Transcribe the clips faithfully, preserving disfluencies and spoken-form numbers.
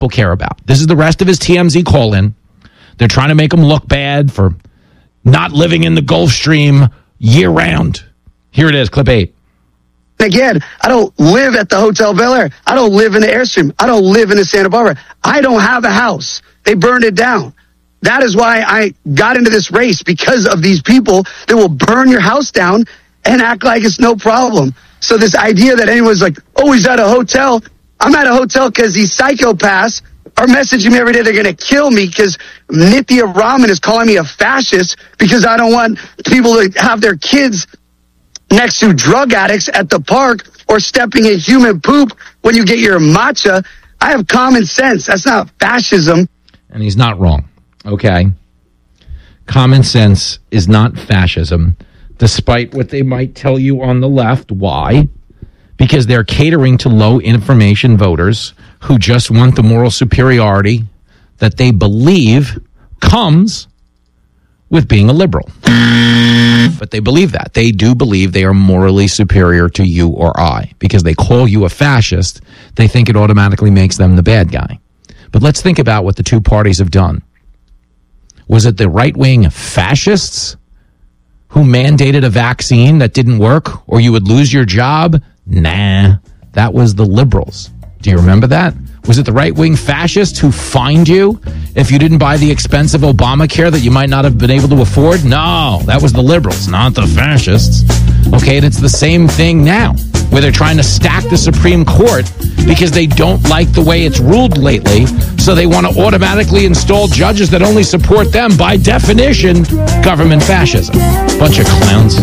people care about. This is the rest of his T M Z call-in. They're trying to make him look bad for not living in the Gulf Stream year-round. Here it is, clip eight. Again, I don't live at the Hotel Bel Air. I don't live in the Airstream. I don't live in the Santa Barbara. I don't have a house. They burned it down. That is why I got into this race, because of these people that will burn your house down and act like it's no problem. So this idea that anyone's like, oh, he's at a hotel. I'm at a hotel because these psychopaths are messaging me every day. They're going to kill me because Nithya Raman is calling me a fascist because I don't want people to have their kids next to drug addicts at the park or stepping in human poop when you get your matcha. I have common sense. That's not fascism. And he's not wrong, okay? Common sense is not fascism, despite what they might tell you on the left. Why? Because they're catering to low information voters who just want the moral superiority that they believe comes with being a liberal. But they believe that. They do believe they are morally superior to you or I. Because they call you a fascist, they think it automatically makes them the bad guy. But let's think about what the two parties have done. Was it the right-wing fascists who mandated a vaccine that didn't work, or you would lose your job? Nah, that was the liberals. Do you remember that? Was it the right-wing fascists who fined you if you didn't buy the expensive Obamacare that you might not have been able to afford? No, that was the liberals, not the fascists. Okay, and it's the same thing now, where they're trying to stack the Supreme Court because they don't like the way it's ruled lately, so they want to automatically install judges that only support them. By definition, government fascism. Bunch of clowns.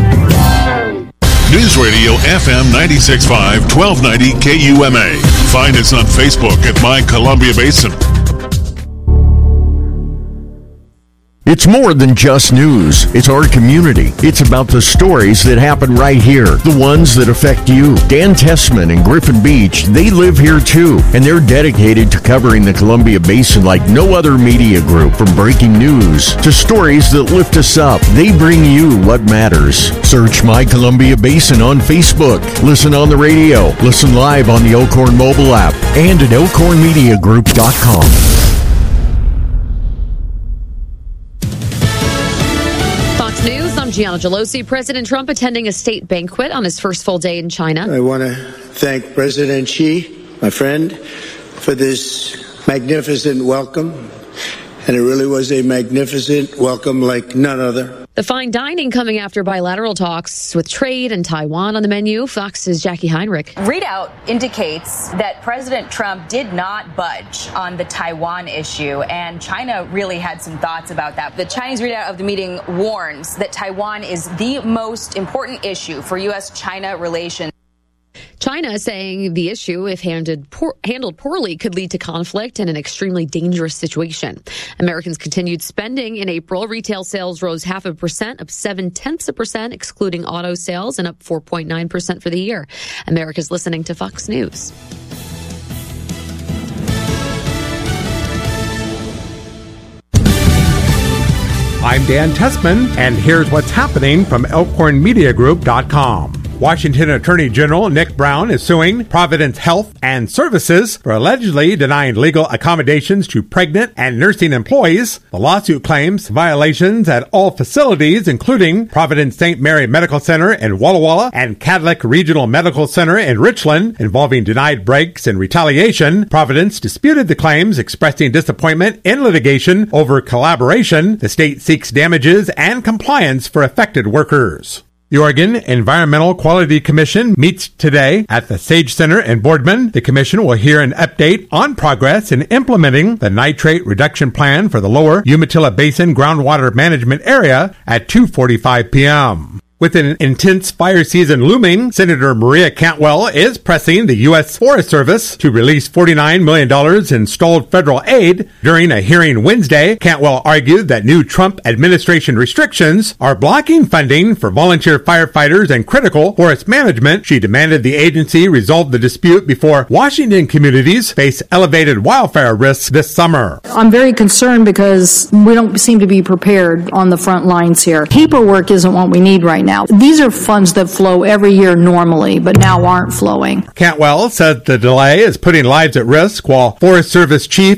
News Radio F M ninety-six point five, twelve ninety K U M A. Find us on Facebook at My Columbia Basin. It's more than just news. It's our community. It's about the stories that happen right here, the ones that affect you. Dan Tessman and Griffin Beach, they live here too, and they're dedicated to covering the Columbia Basin like no other media group. From breaking news to stories that lift us up, they bring you what matters. Search My Columbia Basin on Facebook. Listen on the radio. Listen live on the Elkhorn mobile app and at elkhorn media group dot com. News, I'm Gianna Gelosi. President Trump attending a state banquet on his first full day in China. I want to thank President Xi, my friend, for this magnificent welcome. And it really was a magnificent welcome like none other. The fine dining coming after bilateral talks with trade and Taiwan on the menu. Fox's Jackie Heinrich. Readout indicates that President Trump did not budge on the Taiwan issue, and China really had some thoughts about that. The Chinese readout of the meeting warns that Taiwan is the most important issue for U S China relations. China saying the issue, if handled, poor, handled poorly, could lead to conflict and an extremely dangerous situation. Americans continued spending in April. Retail sales rose half a percent, up seven tenths of a percent, excluding auto sales, and up four point nine percent for the year. America's listening to Fox News. I'm Dan Tessman, and here's what's happening from elkhorn media group dot com. Washington Attorney General Nick Brown is suing Providence Health and Services for allegedly denying legal accommodations to pregnant and nursing employees. The lawsuit claims violations at all facilities, including Providence Saint Mary Medical Center in Walla Walla and Cadillac Regional Medical Center in Richland, involving denied breaks and retaliation. Providence disputed the claims, expressing disappointment in litigation over collaboration. The state seeks damages and compliance for affected workers. The Oregon Environmental Quality Commission meets today at the Sage Center in Boardman. The commission will hear an update on progress in implementing the nitrate reduction plan for the lower Umatilla Basin groundwater management area at two forty-five p.m. With an intense fire season looming, Senator Maria Cantwell is pressing the U S Forest Service to release forty-nine million dollars in stalled federal aid. During a hearing Wednesday, Cantwell argued that new Trump administration restrictions are blocking funding for volunteer firefighters and critical forest management. She demanded the agency resolve the dispute before Washington communities face elevated wildfire risks this summer. I'm very concerned because we don't seem to be prepared on the front lines here. Paperwork isn't what we need right now. now. These are funds that flow every year normally, but now aren't flowing. Cantwell said the delay is putting lives at risk, while Forest Service Chief